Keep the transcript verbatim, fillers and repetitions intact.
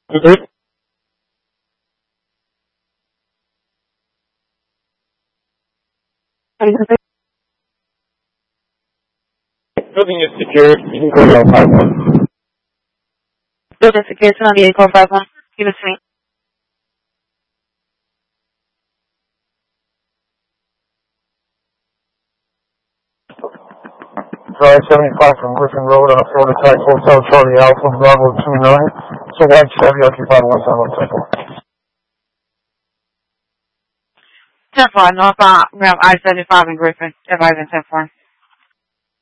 Mm-hmm. Building is secure. You can go to five one. Building secure, two ninety-eight, call five one. Give us a swing. Drive seventy-five from Griffin Road on a Florida Type Hotel Charlie Alpha Bravo two nine. So white Chevy occupied one seven Temple. ten four, northbound, we have I seventy-five in Griffin. Everybody's in ten four.